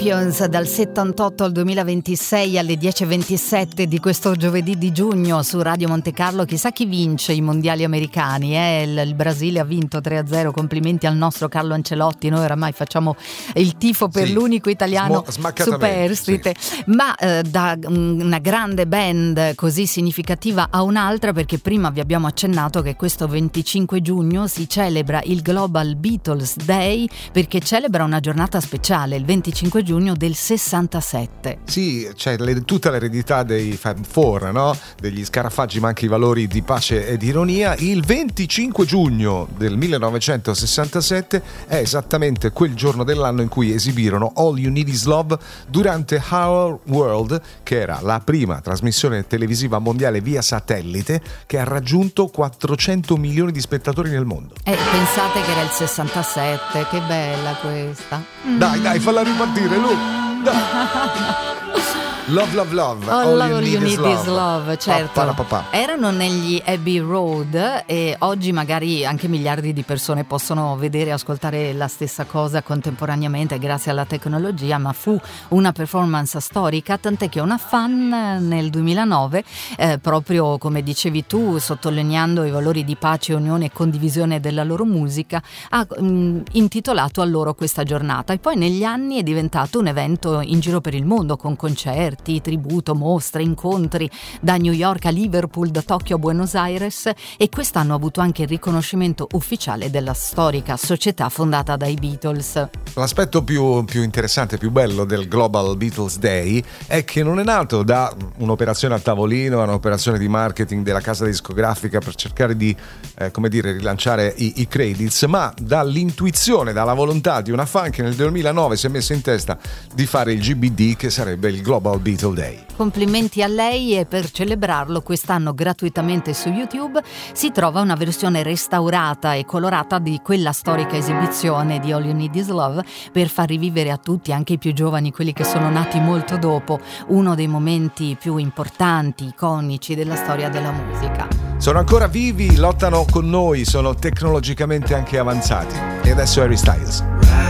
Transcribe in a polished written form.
Champions dal 78 al 2026 alle 10:27 di questo giovedì di giugno su Radio Monte Carlo. Chissà chi vince i mondiali americani, il Brasile ha vinto 3-0, complimenti al nostro Carlo Ancelotti, noi oramai facciamo il tifo per l'unico italiano superstite, sì. Ma da una grande band così significativa a un'altra, perché prima vi abbiamo accennato che questo 25 giugno si celebra il Global Beatles Day, perché celebra una giornata speciale, il 25 giugno del 67. Sì, c'è tutta l'eredità dei Fab Four, no? Degli scarafaggi, ma anche i valori di pace e di ironia. Il 25 giugno del 1967 è esattamente quel giorno dell'anno in cui esibirono All You Need Is Love durante Our World, che era la prima trasmissione televisiva mondiale via satellite che ha raggiunto 400 milioni di spettatori nel mondo. Pensate che era il 67, che bella questa. Dai, falla ripartire, Lu. Dai. Love, love, love. All you need is love, certo. Papà. Erano negli Abbey Road e oggi magari anche miliardi di persone possono vedere e ascoltare la stessa cosa contemporaneamente grazie alla tecnologia, ma fu una performance storica, tant'è che una fan nel 2009, proprio come dicevi tu, sottolineando i valori di pace, unione e condivisione della loro musica, ha intitolato a loro questa giornata, e poi negli anni è diventato un evento in giro per il mondo con concerti, tributo, mostre, incontri da New York a Liverpool, da Tokyo a Buenos Aires, e quest'anno ha avuto anche il riconoscimento ufficiale della storica società fondata dai Beatles. L'aspetto più interessante, più bello del Global Beatles Day è che non è nato da un'operazione a tavolino, un'operazione di marketing della casa discografica per cercare di rilanciare i credits, ma dall'intuizione, dalla volontà di una fan che nel 2009 si è messa in testa di fare il GBD, che sarebbe il Global Beatles Day. Complimenti a lei, e per celebrarlo quest'anno gratuitamente su YouTube si trova una versione restaurata e colorata di quella storica esibizione di All You Need Is Love, per far rivivere a tutti, anche i più giovani, quelli che sono nati molto dopo, uno dei momenti più importanti, iconici della storia della musica. Sono ancora vivi, lottano con noi, sono tecnologicamente anche avanzati. E adesso Harry Styles.